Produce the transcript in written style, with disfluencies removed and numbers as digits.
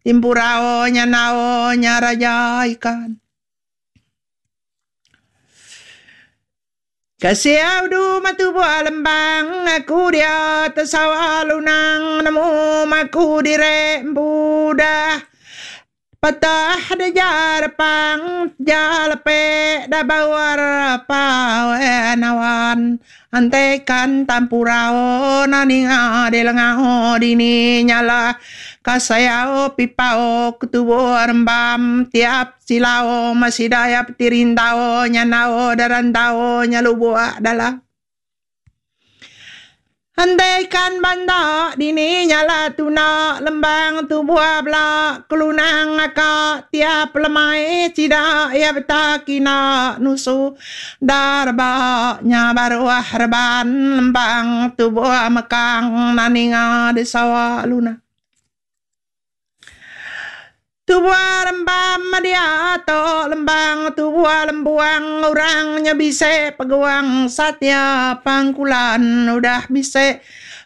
timpurao nyanao nyaraja ikan. Kasih du matu buah lembang aku dia tersawa lunang nemu maku direk budah patah ada jarapang jalape da bawar pawenawan antekan tampurao naninga delengao dini nyala kasayao pipao ketubo rembam tiap silao masih daya petirintao nyanao darantao nyalubuak dalam andaikan banda dini nyala tuna lembang tubuh bela kelunang aka tiap lemai tidak ya betakina nusu darba nyabaruah reban lembang tubuh mekang naninga desawa luna tubuh rembam dia to lembang tubuh lembuang orangnya bisa peguang satya pangkulan udah bisa